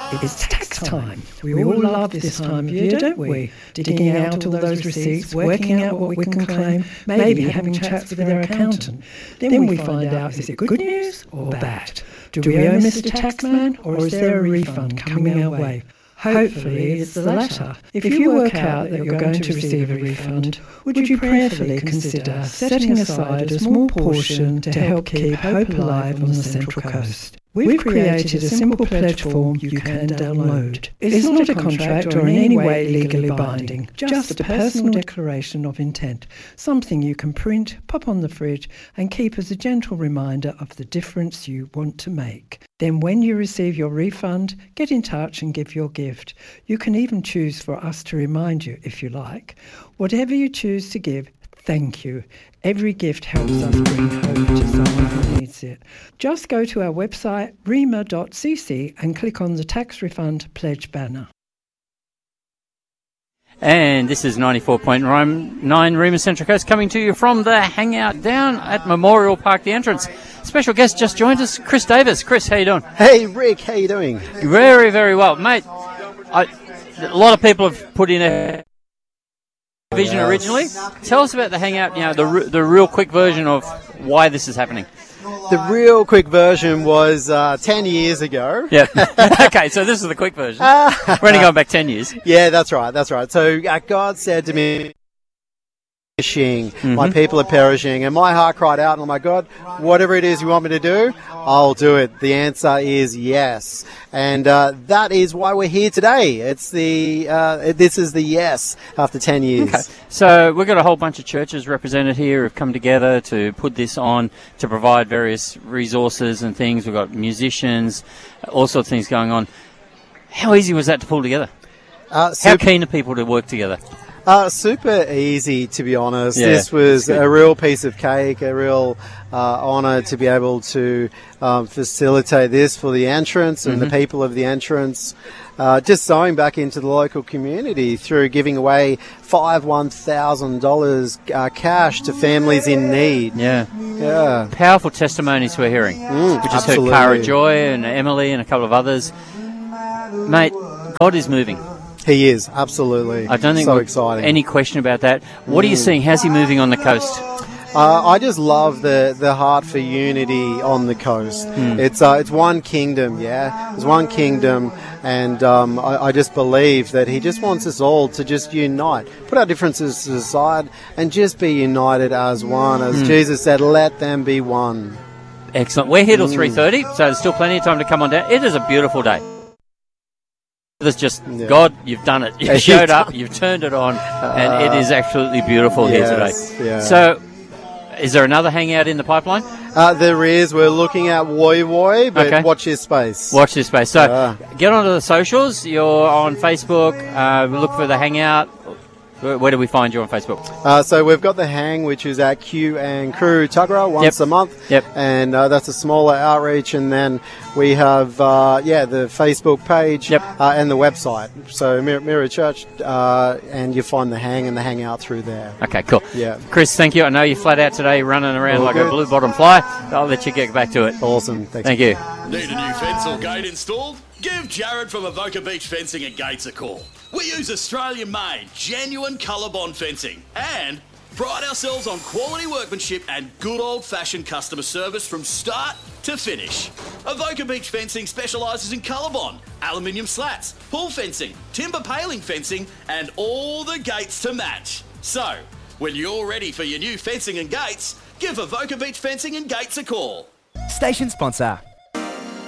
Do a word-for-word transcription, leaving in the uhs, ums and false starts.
It's tax time. We all love this time of year, don't we? Digging out all those receipts, working out what we can claim, maybe having chats with our accountant. Then we find out, is it good news or bad? Do we owe Mister Taxman, or is there a refund coming our way? Hopefully it's the latter. If you work out that you're going to receive a refund, would you prayerfully consider setting aside a small portion to help keep hope alive on the Central Coast? We've created a simple pledge form you can download. It's not a contract or in any way legally binding, just a personal declaration of intent, something you can print, pop on the fridge and keep as a gentle reminder of the difference you want to make. Then when you receive your refund, get in touch and give your gift. You can even choose for us to remind you if you like. Whatever you choose to give, thank you. Every gift helps us bring hope to someone who needs it. Just go to our website, rema dot c c, and click on the tax refund pledge banner. And this is ninety-four point nine Rema Central Coast coming to you from the hangout down at Memorial Park, the entrance. Special guest just joined us, Chris Davis. Chris, how you doing? Hey, Rick, how you doing? Very, very well. Mate, I, a lot of people have put in a vision yes. originally. Tell us about the hangout, you know, the the real quick version of why this is happening. The real quick version was uh, ten years ago. Yeah. Okay, so this is the quick version. We're only going back ten years. Yeah, that's right, that's right. So uh, God said to me, Mm-hmm. my people are perishing, and my heart cried out, and I'm like, God, whatever it is you want me to do, I'll do it. The answer is yes, and uh, that is why we're here today. It's the uh, this is the yes after ten years. Okay. So we've got a whole bunch of churches represented here who've come together to put this on, to provide various resources and things. We've got musicians, all sorts of things going on. How easy was that to pull together? Uh, How keen are people to work together? Uh, super easy, to be honest. Yeah, this was a real piece of cake, a real uh, honour to be able to um, facilitate this for the entrance and mm-hmm. the people of the entrance. Uh, just sowing back into the local community through giving away five one thousand dollars uh, cash to families in need. Yeah, yeah. Powerful testimonies we're hearing. Mm, we just absolutely. heard Cara Joy and Emily and a couple of others. Mate, God is moving. He is, absolutely. I don't think so exciting. Any question about that. What mm. are you seeing? How's he moving on the coast? Uh, I just love the, the heart for unity on the coast. Mm. It's uh, it's one kingdom, yeah? It's one kingdom, and um, I, I just believe that he just wants us all to just unite, put our differences aside, and just be united as one. As mm. Jesus said, let them be one. Excellent. We're here till mm. three thirty, so there's still plenty of time to come on down. It is a beautiful day. It's just, yeah. God, you've done it. You showed up, you've turned it on, and it is absolutely beautiful yes, here today. Yeah. So, is there another hangout in the pipeline? Uh, there is. We're looking at Woy Woy, but okay. watch this space. Watch this space. So, uh. get onto the socials. You're on Facebook. Uh, look for the hangout. Where, where do we find you on Facebook? Uh, so we've got the hang, which is at Q and Crew Tuggerah once yep. a month. Yep. And uh, that's a smaller outreach. And then we have, uh, yeah, the Facebook page yep. uh, and the website. So Mirror, Mirror Church, uh, and you find the hang and the hangout through there. Okay, cool. Yeah. Chris, thank you. I know you're flat out today running around All like good. a blue bottom fly. I'll let you get back to it. Awesome. Thanks. Thank you. Need a new fence or gate installed? Give Jared from Avoca Beach Fencing and Gates a call. We use Australian-made, genuine ColourBond fencing and pride ourselves on quality workmanship and good old-fashioned customer service from start to finish. Avoca Beach Fencing specialises in ColourBond, aluminium slats, pool fencing, timber paling fencing and all the gates to match. So, when you're ready for your new fencing and gates, give Avoca Beach Fencing and Gates a call. Station sponsor,